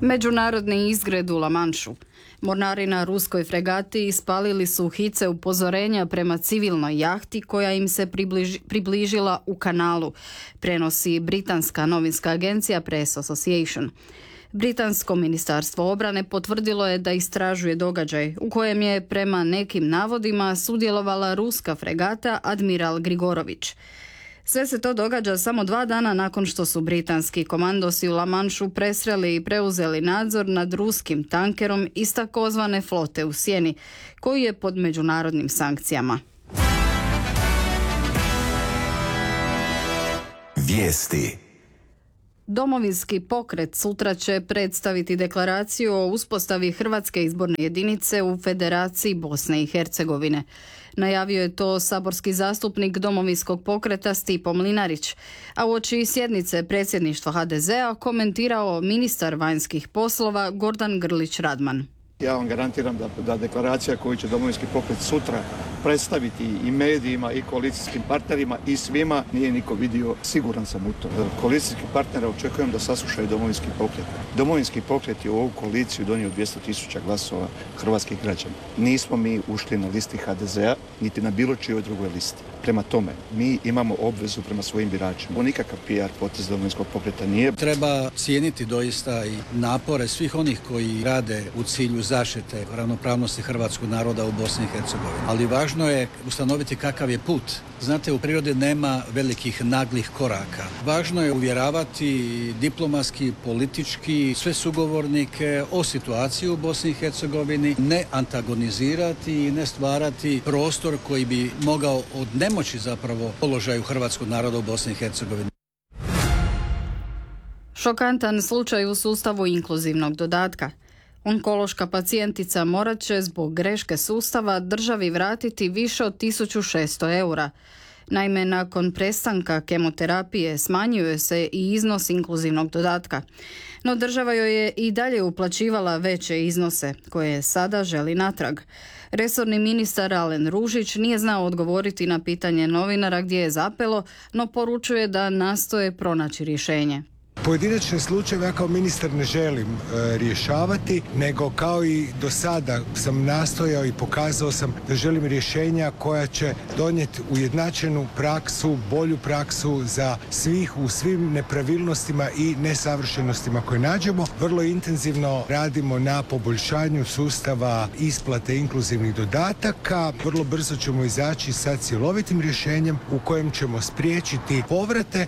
Međunarodni izgred u La Manšu. Mornari na ruskoj fregati ispalili su hice upozorenja prema civilnoj jahti koja im se približila u kanalu, prenosi britanska novinska agencija Press Association. Britansko ministarstvo obrane potvrdilo je da istražuje događaj u kojem je prema nekim navodima sudjelovala ruska fregata Admiral Grigorović. Sve se to događa samo 2 dana nakon što su britanski komandosi u La Manšu presreli i preuzeli nadzor nad ruskim tankerom iz takozvane flote u sjeni, koji je pod međunarodnim sankcijama. Vijesti. Domovinski pokret sutra će predstaviti deklaraciju o uspostavi Hrvatske izborne jedinice u Federaciji Bosne i Hercegovine. Najavio je to saborski zastupnik Domovinskog pokreta Stipo Mlinarić, a uoči sjednice predsjedništva HDZ-a komentirao ministar vanjskih poslova Gordan Grlić Radman. Ja vam garantiram da deklaracija koju će Domovinski pokret sutra predstaviti i medijima i koalicijskim partnerima i svima nije niko vidio, siguran sam u to. Koalicijski partnera očekujem da saslušaju Domovinski pokret. Domovinski pokret je u ovu koaliciju donio 200.000 glasova hrvatskih građana. Nismo mi ušli na listi HDZ-a, niti na bilo čijoj drugoj listi. Prema tome, mi imamo obvezu prema svojim biračima. Ovo nikakav PR potez Domovinskog pokreta nije. Treba cijeniti doista i napore svih onih koji rade u cilju zaštite ravnopravnosti hrvatskog naroda u Bosni i Hercegovini. Ali važno je ustanoviti kakav je put. Znate, u prirodi nema velikih naglih koraka. Važno je uvjeravati diplomatski, politički sve sugovornike o situaciji u Bosni i Hercegovini, ne antagonizirati i ne stvarati prostor koji bi mogao odnemoći zapravo položaju hrvatskog naroda u Bosni i Hercegovini. Šokantan slučaj u sustavu inkluzivnog dodatka. Onkološka pacijentica morat će zbog greške sustava državi vratiti više od 1.600 eura. Naime, nakon prestanka kemoterapije smanjuje se i iznos inkluzivnog dodatka. No država joj je i dalje uplaćivala veće iznose, koje sada želi natrag. Resorni ministar Alen Ružić nije znao odgovoriti na pitanje novinara gdje je zapelo, no poručuje da nastoje pronaći rješenje. Pojedinačne slučajeve ja kao ministar ne želim rješavati, nego kao i do sada sam nastojao i pokazao sam da želim rješenja koja će donijeti ujednačenu praksu, bolju praksu za svih u svim nepravilnostima i nesavršenostima koje nađemo. Vrlo intenzivno radimo na poboljšanju sustava isplate inkluzivnih dodataka. Vrlo brzo ćemo izaći sa cjelovitim rješenjem u kojem ćemo spriječiti povrate.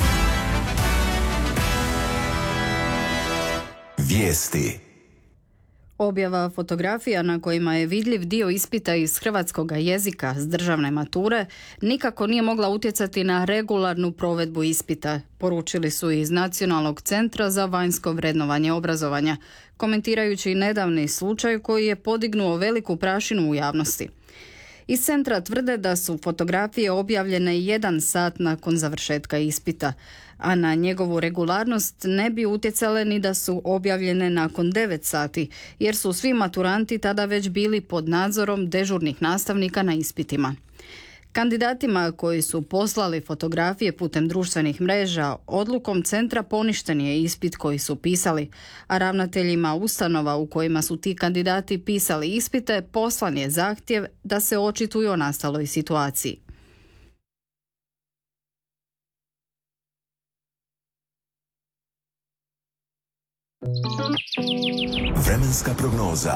Vijesti. Objava fotografija na kojima je vidljiv dio ispita iz hrvatskog jezika s državne mature nikako nije mogla utjecati na regularnu provedbu ispita, poručili su iz Nacionalnog centra za vanjsko vrednovanje obrazovanja, komentirajući nedavni slučaj koji je podignuo veliku prašinu u javnosti. Iz centra tvrde da su fotografije objavljene 1 sat nakon završetka ispita, a na njegovu regularnost ne bi utjecale ni da su objavljene nakon 9 sati, jer su svi maturanti tada već bili pod nadzorom dežurnih nastavnika na ispitima. Kandidatima koji su poslali fotografije putem društvenih mreža odlukom centra poništen je ispit koji su pisali, a ravnateljima ustanova u kojima su ti kandidati pisali ispite poslan je zahtjev da se očituju o nastaloj situaciji. Vremenska prognoza.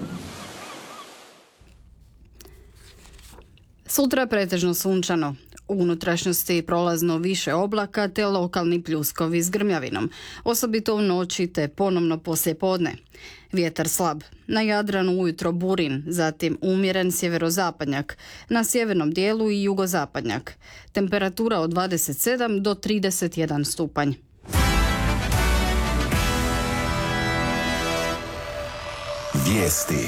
Sutra pretežno sunčano. U unutrašnjosti prolazno više oblaka te lokalni pljuskovi s grmljavinom, osobito u noći te ponovno poslijepodne. Vjetar slab. Na Jadranu ujutro burin, zatim umjeren sjeverozapadnjak, na sjevernom dijelu i jugozapadnjak. Temperatura od 27 do 31 stupanj. Vijesti.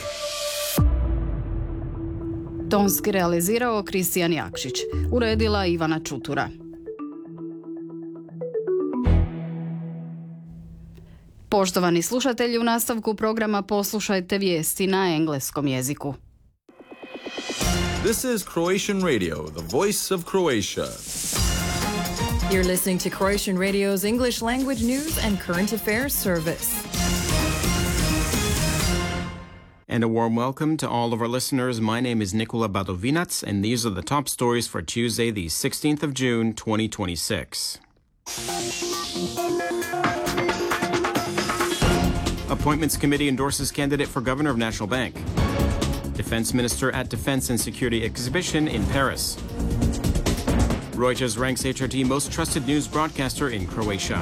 Tonski realizirao Kristijan Jakšić, uredila Ivana Čutura. Poštovani slušatelji, u nastavku programa poslušajte vijesti na engleskom jeziku. This is Croatian Radio, the voice of Croatia. You're listening to Croatian Radio's English language news and current affairs service. And a warm welcome to all of our listeners. My name is Nikola Badovinac, and these are the top stories for Tuesday, the 16th of June, 2026. Appointments Committee endorses candidate for Governor of National Bank. Defense Minister at Defense and Security Exhibition in Paris. Reuters ranks HRT most trusted news broadcaster in Croatia.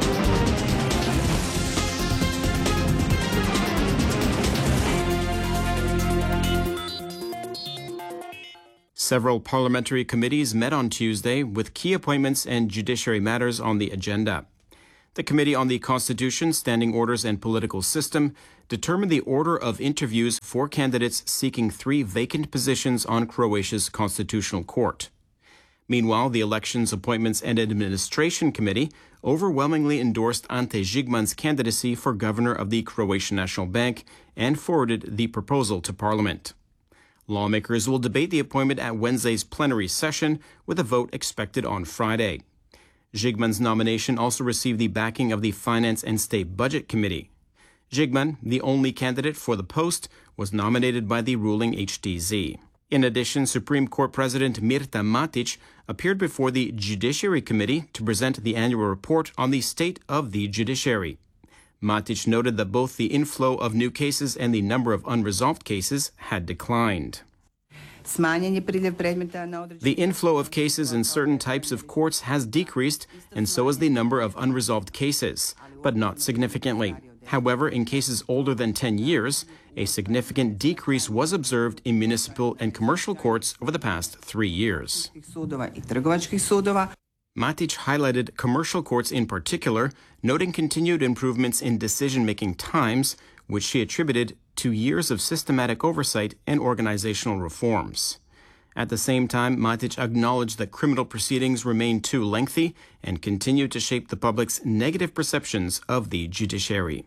Several parliamentary committees met on Tuesday with key appointments and judiciary matters on the agenda. The Committee on the Constitution, Standing Orders and Political System determined the order of interviews for candidates seeking 3 vacant positions on Croatia's Constitutional Court. Meanwhile, the Elections, Appointments and Administration Committee overwhelmingly endorsed Ante Žigman's candidacy for governor of the Croatian National Bank and forwarded the proposal to Parliament. Lawmakers will debate the appointment at Wednesday's plenary session, with a vote expected on Friday. Žigman's nomination also received the backing of the Finance and State Budget Committee. Žigman, the only candidate for the post, was nominated by the ruling HDZ. In addition, Supreme Court President Mirta Matić appeared before the Judiciary Committee to present the annual report on the state of the judiciary. Matić noted that both the inflow of new cases and the number of unresolved cases had declined. The inflow of cases in certain types of courts has decreased, and so has the number of unresolved cases, but not significantly. However, in cases older than 10 years, a significant decrease was observed in municipal and commercial courts over the past 3 years. Matić highlighted commercial courts in particular, noting continued improvements in decision-making times, which she attributed to years of systematic oversight and organizational reforms. At the same time, Matić acknowledged that criminal proceedings remain too lengthy and continue to shape the public's negative perceptions of the judiciary.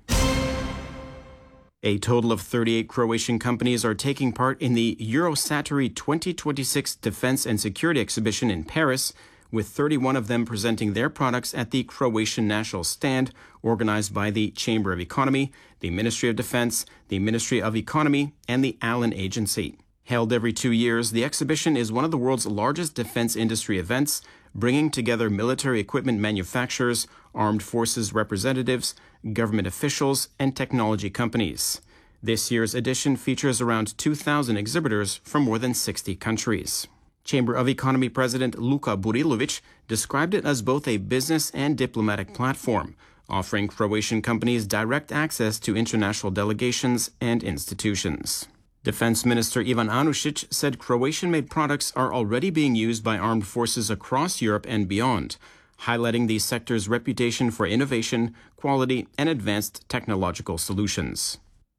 A total of 38 Croatian companies are taking part in the Eurosatory 2026 Defense and Security Exhibition in Paris, with 31 of them presenting their products at the Croatian National Stand, organized by the Chamber of Economy, the Ministry of Defense, the Ministry of Economy, and the Allen Agency. Held every 2 years, the exhibition is one of the world's largest defense industry events, bringing together military equipment manufacturers, armed forces representatives, government officials, and technology companies. This year's edition features around 2,000 exhibitors from more than 60 countries. Chamber of Economy President Luka Burilović described it as both a business and diplomatic platform, offering Croatian companies direct access to international delegations and institutions. Defense Minister Ivan Anušić said Croatian-made products are already being used by armed forces across Europe and beyond, highlighting the sector's reputation for innovation, quality, and advanced technological solutions.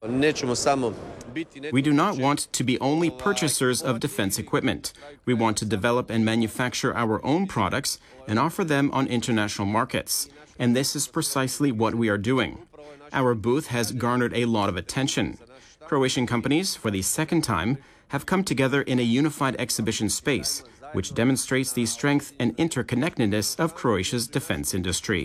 We do not want to be only purchasers of defense equipment. We want to develop and manufacture our own products and offer them on international markets. And this is precisely what we are doing. Our booth has garnered a lot of attention. Croatian companies, for the second time, have come together in a unified exhibition space, which demonstrates the strength and interconnectedness of Croatia's defense industry.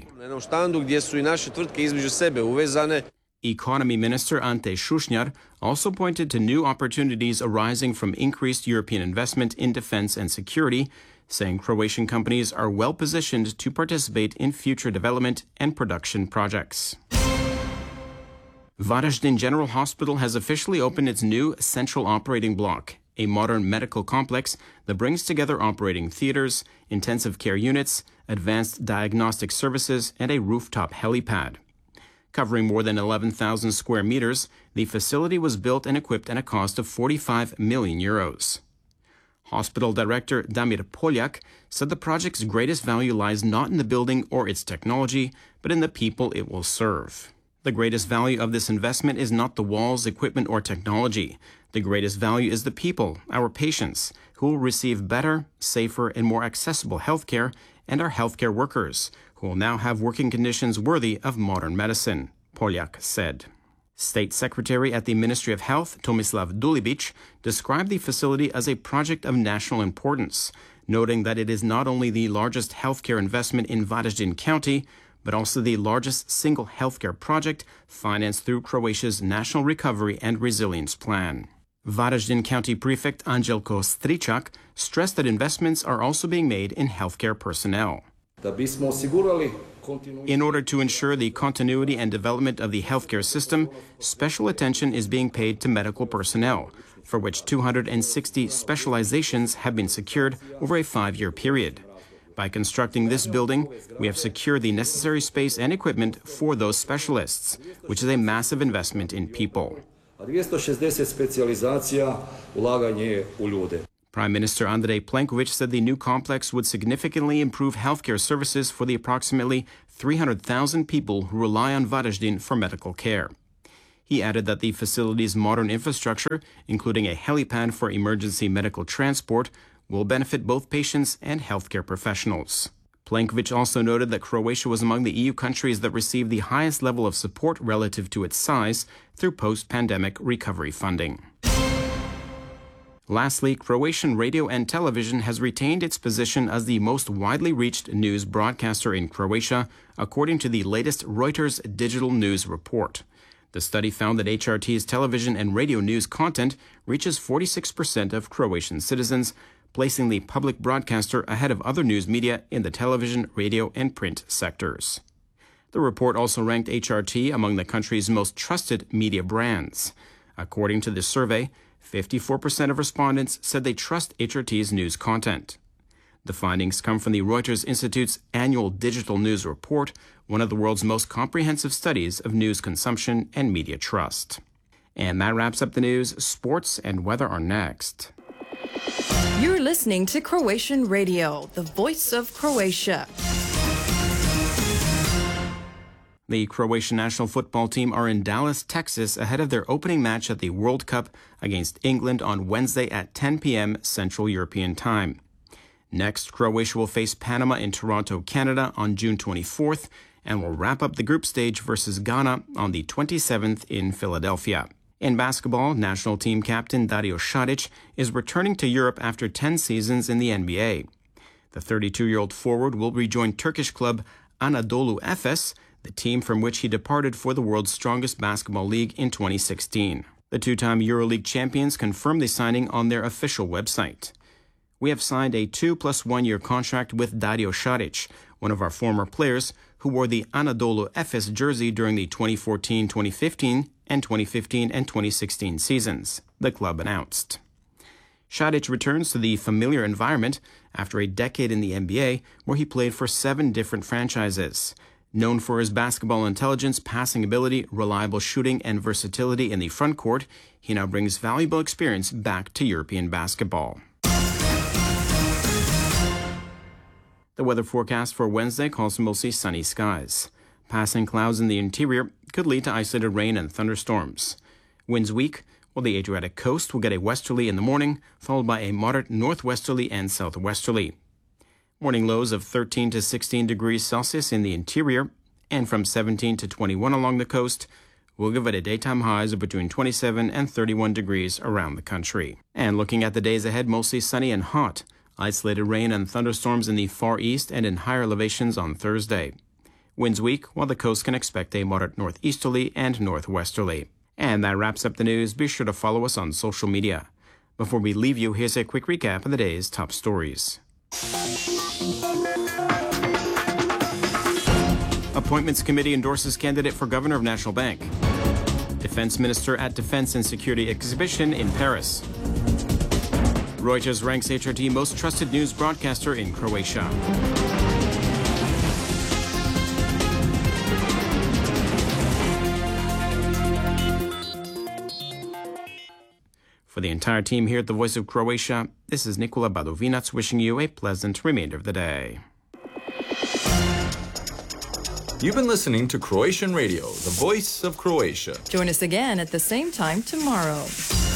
Economy Minister Ante Šušnjar also pointed to new opportunities arising from increased European investment in defense and security, saying Croatian companies are well positioned to participate in future development and production projects. Varaždin General Hospital has officially opened its new central operating block, a modern medical complex that brings together operating theaters, intensive care units, advanced diagnostic services, and a rooftop helipad. Covering more than 11,000 square meters, the facility was built and equipped at a cost of 45 million euros. Hospital Director Damir Poljak said the project's greatest value lies not in the building or its technology, but in the people it will serve. The greatest value of this investment is not the walls, equipment, or technology. The greatest value is the people, our patients, who will receive better, safer, and more accessible healthcare, and our healthcare workers, who will now have working conditions worthy of modern medicine, Poljak said. State Secretary at the Ministry of Health, Tomislav Dulibic, described the facility as a project of national importance, noting that it is not only the largest healthcare investment in Varaždin County, but also the largest single healthcare project financed through Croatia's National Recovery and Resilience Plan. Varaždin County Prefect Anđelko Stričak stressed that investments are also being made in healthcare personnel. In order to ensure the continuity and development of the healthcare system, special attention is being paid to medical personnel, for which 260 specializations have been secured over a 5-year period. By constructing this building, we have secured the necessary space and equipment for those specialists, which is a massive investment in people. Prime Minister Andrej Plenković said the new complex would significantly improve healthcare services for the approximately 300,000 people who rely on Varaždin for medical care. He added that the facility's modern infrastructure, including a helipad for emergency medical transport, will benefit both patients and healthcare professionals. Plenković also noted that Croatia was among the EU countries that received the highest level of support relative to its size through post-pandemic recovery funding. Lastly, Croatian radio and television has retained its position as the most widely reached news broadcaster in Croatia, according to the latest Reuters digital news report. The study found that HRT's television and radio news content reaches 46% of Croatian citizens, placing the public broadcaster ahead of other news media in the television, radio, and print sectors. The report also ranked HRT among the country's most trusted media brands. According to this survey, 54% of respondents said they trust HRT's news content. The findings come from the Reuters Institute's annual digital news report, one of the world's most comprehensive studies of news consumption and media trust. And that wraps up the news. Sports and weather are next. You're listening to Croatian Radio, the voice of Croatia. The Croatian national football team are in Dallas, Texas, ahead of their opening match at the World Cup against England on Wednesday at 10 p.m. Central European Time. Next, Croatia will face Panama in Toronto, Canada on June 24th and will wrap up the group stage versus Ghana on the 27th in Philadelphia. In basketball, national team captain Dario Šarić is returning to Europe after 10 seasons in the NBA. The 32-year-old forward will rejoin Turkish club Anadolu Efes, the team from which he departed for the world's strongest basketball league in 2016. The two-time EuroLeague champions confirmed the signing on their official website. We have signed a 2+1 year contract with Dario Šarić, one of our former players who wore the Anadolu Efes jersey during the 2014-2015 and 2015 and 2016 seasons, the club announced. Šarić returns to the familiar environment after a decade in the NBA, where he played for 7 different franchises. Known for his basketball intelligence, passing ability, reliable shooting, and versatility in the front court, he now brings valuable experience back to European basketball. The weather forecast for Wednesday calls for mostly sunny skies. Passing clouds in the interior could lead to isolated rain and thunderstorms. Winds weak, while the Adriatic coast will get a westerly in the morning, followed by a moderate northwesterly and southwesterly. Morning lows of 13 to 16 degrees Celsius in the interior and from 17 to 21 along the coast will give it a daytime highs of between 27 and 31 degrees around the country. And looking at the days ahead, mostly sunny and hot. Isolated rain and thunderstorms in the far east and in higher elevations on Thursday. Winds weak, while the coast can expect a moderate northeasterly and northwesterly. And that wraps up the news. Be sure to follow us on social media. Before we leave you, here's a quick recap of the day's top stories. Appointments Committee endorses candidate for Governor of National Bank. Defense Minister at Defense and Security Exhibition in Paris. Reuters ranks HRT most trusted news broadcaster in Croatia. For the entire team here at the Voice of Croatia, this is Nikola Badovinac wishing you a pleasant remainder of the day. You've been listening to Croatian Radio, the voice of Croatia. Join us again at the same time tomorrow.